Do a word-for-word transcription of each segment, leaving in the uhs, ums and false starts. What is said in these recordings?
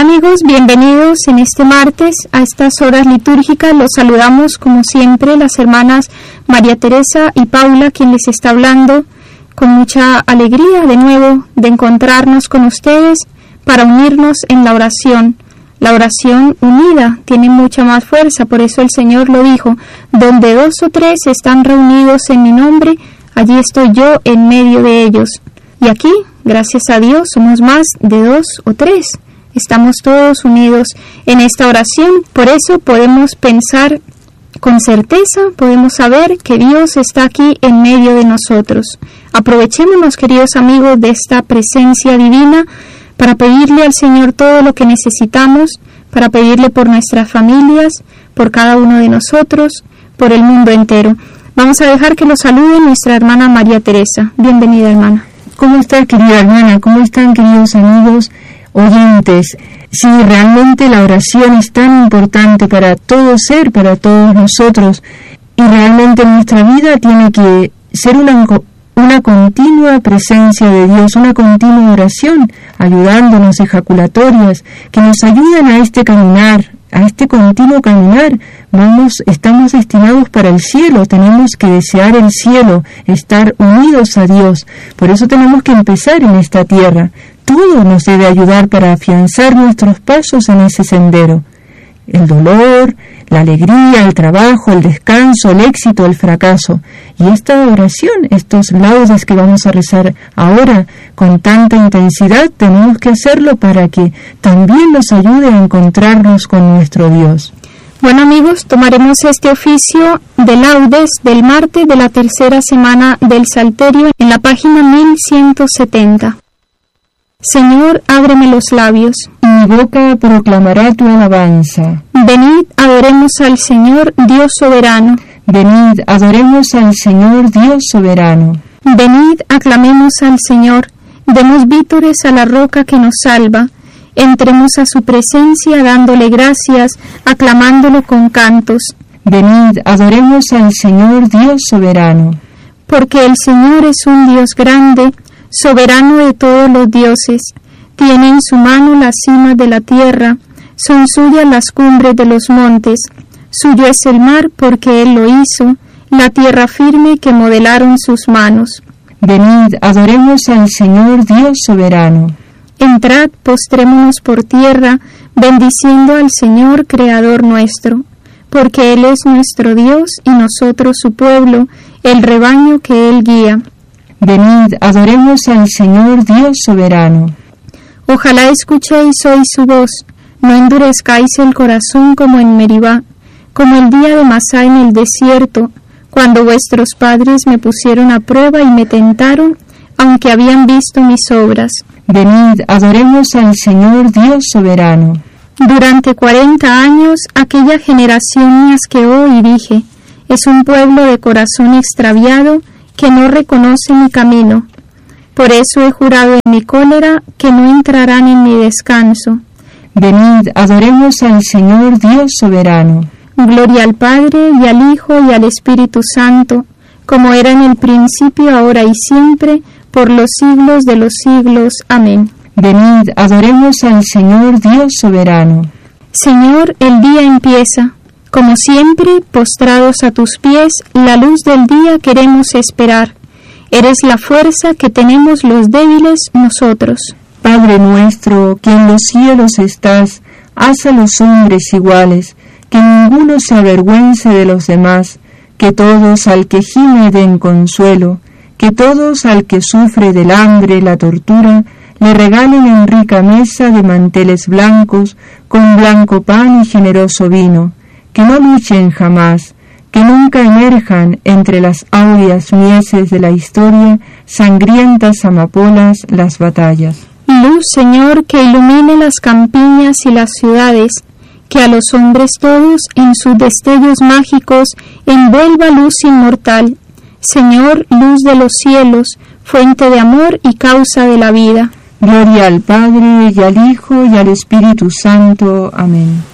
Hola amigos, bienvenidos en este martes a estas horas litúrgicas. Los saludamos como siempre las hermanas María Teresa y Paula, quien les está hablando, con mucha alegría de nuevo de encontrarnos con ustedes para unirnos en la oración. La oración unida tiene mucha más fuerza, por eso el Señor lo dijo: donde dos o tres están reunidos en mi nombre, allí estoy yo en medio de ellos. Y aquí, gracias a Dios, somos más de dos o tres. Estamos todos unidos en esta oración, por eso podemos pensar con certeza, podemos saber que Dios está aquí en medio de nosotros. Aprovechémonos, queridos amigos, de esta presencia divina para pedirle al Señor todo lo que necesitamos, para pedirle por nuestras familias, por cada uno de nosotros, por el mundo entero. Vamos a dejar que lo salude nuestra hermana María Teresa. Bienvenida, hermana. ¿Cómo está, querida hermana? ¿Cómo están, queridos amigos oyentes? Sí, realmente la oración es tan importante para todo ser, para todos nosotros, y realmente nuestra vida tiene que ser una, una continua presencia de Dios, una continua oración, ayudándonos, ejaculatorias, que nos ayuden a este caminar, a este continuo caminar. Vamos, estamos destinados para el cielo, tenemos que desear el cielo, estar unidos a Dios. Por eso tenemos que empezar en esta tierra. Todo nos debe ayudar para afianzar nuestros pasos en ese sendero. El dolor, la alegría, el trabajo, el descanso, el éxito, el fracaso. Y esta oración, estos laudes que vamos a rezar ahora con tanta intensidad, tenemos que hacerlo para que también nos ayude a encontrarnos con nuestro Dios. Bueno amigos, tomaremos este oficio de laudes del martes de la tercera semana del Salterio en la página mil ciento setenta. Señor, ábreme los labios, y mi boca proclamará tu alabanza. Venid, adoremos al Señor, Dios soberano. Venid, adoremos al Señor, Dios soberano. Venid, aclamemos al Señor, demos vítores a la roca que nos salva. Entremos a su presencia dándole gracias, aclamándolo con cantos. Venid, adoremos al Señor, Dios soberano. Porque el Señor es un Dios grande, soberano de todos los dioses. Tiene en su mano las cimas de la tierra, son suyas las cumbres de los montes. Suyo es el mar porque Él lo hizo, la tierra firme que modelaron sus manos. Venid, adoremos al Señor, Dios soberano. Entrad, postrémonos por tierra, bendiciendo al Señor, Creador nuestro, porque Él es nuestro Dios y nosotros su pueblo, el rebaño que Él guía. Venid, adoremos al Señor, Dios soberano. Ojalá escuchéis hoy su voz, no endurezcáis el corazón como en Meribá, como el día de Masá en el desierto, cuando vuestros padres me pusieron a prueba y me tentaron, aunque habían visto mis obras. Venid, adoremos al Señor, Dios soberano. Durante cuarenta años aquella generación me asqueó y dije: es un pueblo de corazón extraviado que no reconoce mi camino. Por eso he jurado en mi cólera que no entrarán en mi descanso. Venid, adoremos al Señor, Dios soberano. Gloria al Padre, y al Hijo, y al Espíritu Santo, como era en el principio, ahora y siempre, por los siglos de los siglos. Amén. Venid, adoremos al Señor, Dios soberano. Señor, el día empieza. Como siempre, postrados a tus pies, la luz del día queremos esperar. Eres la fuerza que tenemos los débiles nosotros. Padre nuestro, que en los cielos estás, haz a los hombres iguales, que ninguno se avergüence de los demás, que todos al que gime den consuelo, que todos al que sufre del hambre, la tortura, le regalen en rica mesa de manteles blancos, con blanco pan y generoso vino, que no luchen jamás, que nunca emerjan entre las áureas mieses de la historia, sangrientas amapolas, las batallas. Luz, Señor, que ilumine las campiñas y las ciudades, que a los hombres todos en sus destellos mágicos envuelva luz inmortal. Señor, luz de los cielos, fuente de amor y causa de la vida. Gloria al Padre, y al Hijo, y al Espíritu Santo. Amén.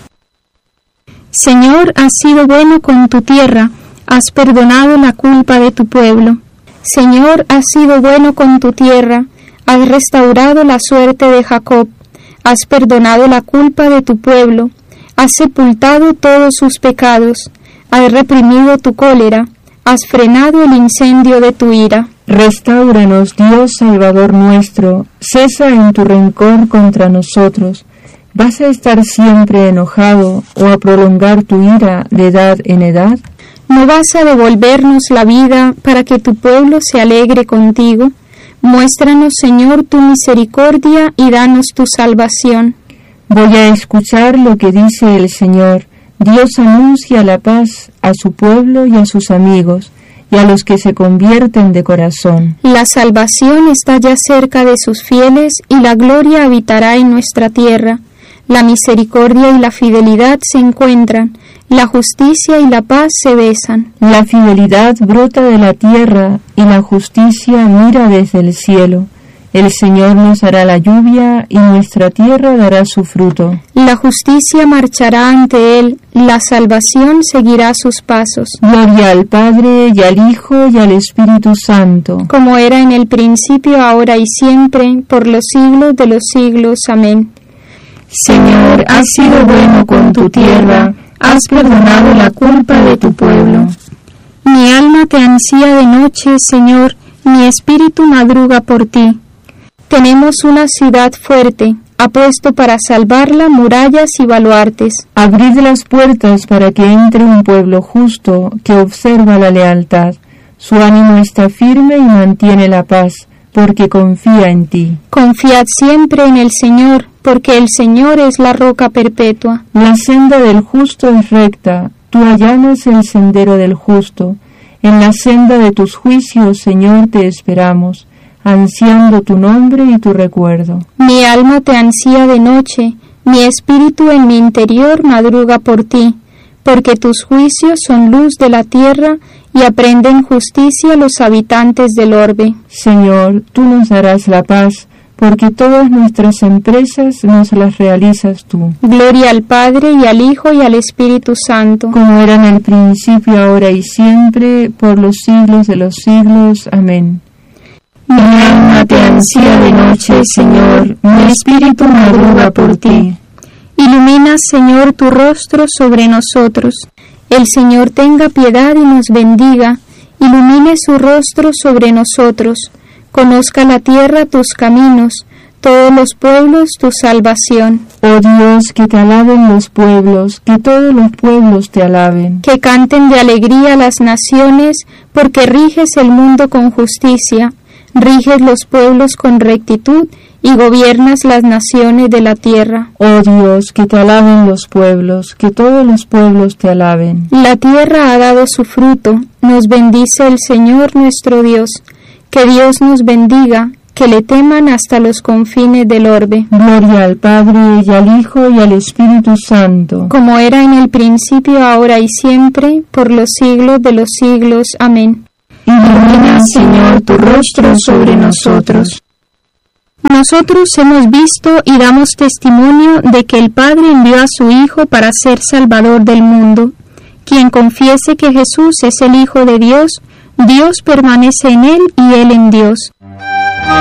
Señor, has sido bueno con tu tierra, has perdonado la culpa de tu pueblo. Señor, has sido bueno con tu tierra, has restaurado la suerte de Jacob, has perdonado la culpa de tu pueblo, has sepultado todos sus pecados, has reprimido tu cólera, has frenado el incendio de tu ira. Restáuranos, Dios Salvador nuestro, cesa en tu rencor contra nosotros. ¿Vas a estar siempre enojado o a prolongar tu ira de edad en edad? ¿No vas a devolvernos la vida para que tu pueblo se alegre contigo? Muéstranos, Señor, tu misericordia y danos tu salvación. Voy a escuchar lo que dice el Señor. Dios anuncia la paz a su pueblo y a sus amigos, y a los que se convierten de corazón. La salvación está ya cerca de sus fieles, y la gloria habitará en nuestra tierra. La misericordia y la fidelidad se encuentran, la justicia y la paz se besan. La fidelidad brota de la tierra, y la justicia mira desde el cielo. El Señor nos hará la lluvia, y nuestra tierra dará su fruto. La justicia marchará ante él, la salvación seguirá sus pasos. Gloria al Padre, y al Hijo, y al Espíritu Santo. Como era en el principio, ahora y siempre, por los siglos de los siglos. Amén. Señor, has sido bueno con tu tierra, has perdonado la culpa de tu pueblo. Mi alma te ansía de noche, Señor, mi espíritu madruga por ti. Tenemos una ciudad fuerte, ha puesto para salvarla murallas y baluartes. Abrid las puertas para que entre un pueblo justo que observa la lealtad. Su ánimo está firme y mantiene la paz, porque confía en ti. Confiad siempre en el Señor, porque el Señor es la roca perpetua. La senda del justo es recta, tú allanas el sendero del justo. En la senda de tus juicios, Señor, te esperamos, ansiando tu nombre y tu recuerdo. Mi alma te ansía de noche, mi espíritu en mi interior madruga por ti, porque tus juicios son luz de la tierra y aprenden justicia los habitantes del orbe. Señor, tú nos darás la paz, porque todas nuestras empresas nos las realizas tú. Gloria al Padre, y al Hijo, y al Espíritu Santo. Como era en el principio, ahora y siempre, por los siglos de los siglos. Amén. Mi alma te ansía de noche, Señor, mi espíritu madruga por ti. Ilumina, Señor, tu rostro sobre nosotros. El Señor tenga piedad y nos bendiga. Ilumine su rostro sobre nosotros. Conozca la tierra tus caminos, todos los pueblos tu salvación. Oh Dios, que te alaben los pueblos, que todos los pueblos te alaben. Que canten de alegría las naciones, porque riges el mundo con justicia, riges los pueblos con rectitud, y gobiernas las naciones de la tierra. Oh Dios, que te alaben los pueblos, que todos los pueblos te alaben. La tierra ha dado su fruto, nos bendice el Señor nuestro Dios. Que Dios nos bendiga, que le teman hasta los confines del orbe. Gloria al Padre, y al Hijo, y al Espíritu Santo. Como era en el principio, ahora y siempre, por los siglos de los siglos. Amén. Ilumina, Señor, tu rostro sobre nosotros. Nosotros hemos visto y damos testimonio de que el Padre envió a su Hijo para ser Salvador del mundo. Quien confiese que Jesús es el Hijo de Dios, Dios permanece en él y él en Dios.